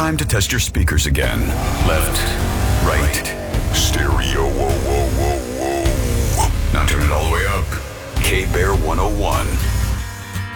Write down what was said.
time to test your speakers again. Left, right, stereo. Whoa, whoa, whoa, whoa. Now turn it all the way up. K-Bear 101.